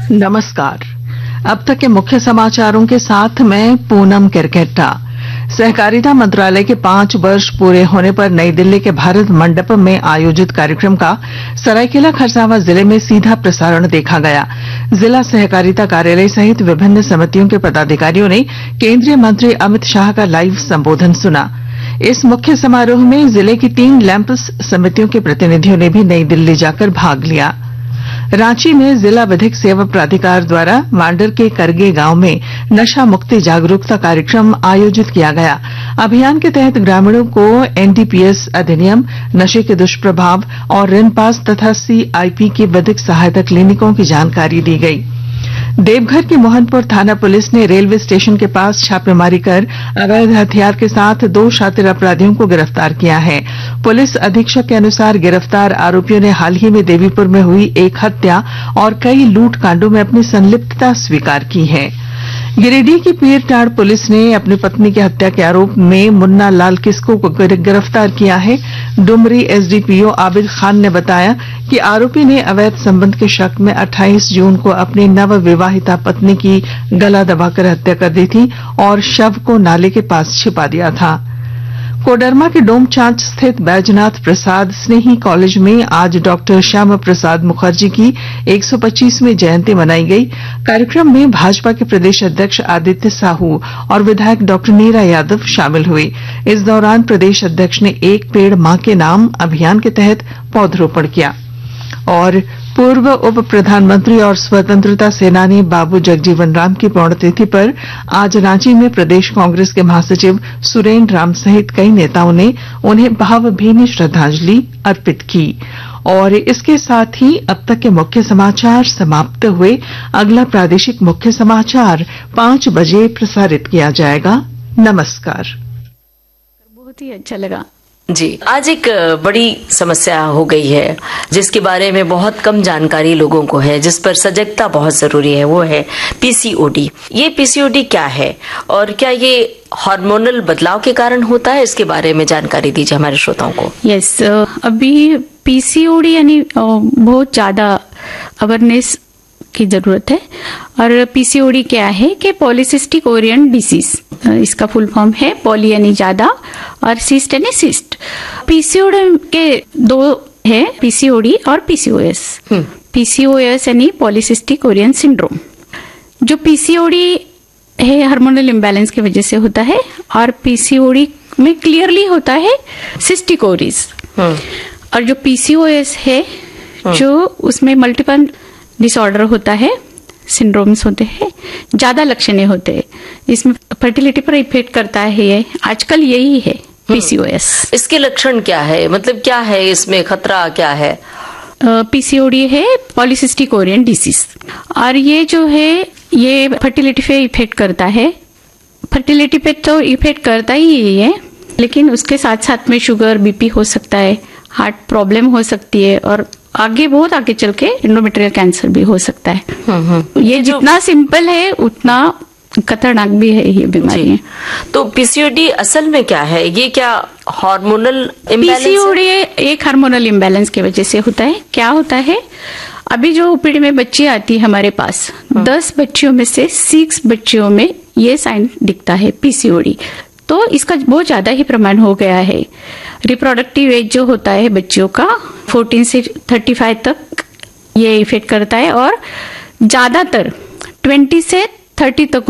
नमस्कार। अब तक के मुख्य समाचारों के साथ मैं पूनम किरकेट्टा। सहकारिता मंत्रालय के 5 वर्ष पूरे होने पर नई दिल्ली के भारत मंडपम में आयोजित कार्यक्रम का सरायकेला खरसावां जिले में सीधा प्रसारण देखा गया। जिला सहकारिता कार्यालय सहित विभिन्न समितियों के पदाधिकारियों ने केंद्रीय मंत्री अमित शाह का लाइव संबोधन सुना। इस मुख्य समारोह में जिले की 3 लैंपस समितियों के प्रतिनिधियों ने भी नई दिल्ली जाकर भाग लिया। रांची में जिला विधिक सेवा प्राधिकार द्वारा मांडर के करगे गांव में नशा मुक्ति जागरूकता कार्यक्रम आयोजित किया गया। अभियान के तहत ग्रामीणों को एनडीपीएस अधिनियम, नशे के दुष्प्रभाव और ऋण पास तथा सीआईपी की विधिक सहायता क्लिनिकों की जानकारी दी गई। देवघर की मोहनपुर थाना पुलिस ने रेलवे स्टेशन के पास छापेमारी कर अवैध हथियार के साथ 2 शातिर अपराधियों को गिरफ्तार किया है। पुलिस अधीक्षक के अनुसार गिरफ्तार आरोपियों ने हाल ही में देवीपुर में हुई एक हत्या और कई लूट कांडों में अपनी संलिप्तता स्वीकार की है। गिरिडीह की पीरटांड़ पुलिस ने अपनी पत्नी की हत्या के आरोप में मुन्ना लाल किस्को को गिरफ्तार किया है। डुमरी एसडीपीओ आबिद खान ने बताया कि आरोपी ने अवैध संबंध के शक में 28 जून को अपनी नवविवाहिता पत्नी की गला दबाकर हत्या कर दी थी और शव को नाले के पास छिपा दिया था। कोडरमा के डोमचांच स्थित बैजनाथ प्रसाद स्नेही कॉलेज में आज डॉक्टर श्यामा प्रसाद मुखर्जी की 125वीं जयंती मनाई गई। कार्यक्रम में भाजपा के प्रदेश अध्यक्ष आदित्य साहू और विधायक डॉक्टर नीरा यादव शामिल हुए। इस दौरान प्रदेश अध्यक्ष ने एक पेड़ मां के नाम अभियान के तहत पौधरोपण किया। और पूर्व उप प्रधानमंत्री और स्वतंत्रता सेनानी बाबू जगजीवन राम की पुण्यतिथि पर आज रांची में प्रदेश कांग्रेस के महासचिव सुरेन्द्र राम सहित कई नेताओं ने उन्हें भावभीनी श्रद्धांजलि अर्पित की। और इसके साथ ही अब तक के मुख्य समाचार समाप्त हुए। अगला प्रादेशिक मुख्य समाचार 5 बजे प्रसारित किया जाएगा। नमस्कार। बहुत ही अच्छा लगा जी। आज एक बड़ी समस्या हो गई है जिसके बारे में बहुत कम जानकारी लोगों को है, जिस पर सजगता बहुत जरूरी है, वो है पीसीओडी। ये पीसीओडी क्या है और क्या ये हार्मोनल बदलाव के कारण होता है? इसके बारे में जानकारी दीजिए हमारे श्रोताओं को। यस, अभी पीसीओडी यानी बहुत ज्यादा अवेयरनेस की जरूरत है। और पीसीओडी क्या है कि पॉलीसिस्टिक ओरियन डिसीज, इसका फुल फॉर्म है पॉली यानी ज्यादा और सिस्ट यानी सिस्ट। पीसीओडी के 2 है, पीसीओडी और पीसीओएस। पीसीओएस यानी पॉलीसिस्टिक ओरियन सिंड्रोम। जो पीसीओडी है हार्मोनल इम्बैलेंस की वजह से होता है और पीसीओडी में क्लियरली होता है सिस्टिक ओवरीज। और जो पीसीओएस है जो उसमें मल्टीपल डिसऑर्डर होता है, सिंड्रोम्स होते हैं, ज्यादा लक्षण होते हैं, इसमें फर्टिलिटी पर इफेक्ट करता है। ये आजकल यही है पीसीओएस। इसके लक्षण क्या है, मतलब क्या है, इसमें खतरा क्या है? पीसीओडी है पॉलीसिस्टिक ओरियन डिसीज और ये जो है ये फर्टिलिटी पे इफेक्ट करता है। फर्टिलिटी पे तो इफेक्ट करता ही है, लेकिन उसके साथ साथ में शुगर, बीपी हो सकता है, हार्ट प्रॉब्लम हो सकती है और आगे बहुत आगे चल के एंडोमेट्रियल कैंसर भी हो सकता है। ये जितना सिंपल है उतना खतरनाक भी है ये बीमारी। तो पीसीओडी असल में क्या है? ये क्या हार्मोनल इम्बैलेंस? पीसीओडी एक हार्मोनल इम्बैलेंस की वजह से होता है। क्या होता है, अभी जो ओपीडी में बच्ची आती है हमारे पास, 10 बच्चियों में से 6 बच्चियों में ये साइन दिखता है पीसीओडी। तो इसका बहुत ज्यादा ही प्रमाण हो गया है। रिप्रोडक्टिव एज जो होता है बच्चियों का 14 से 35 तक ये इफेक्ट करता है और ज्यादातर 20 से 30 तक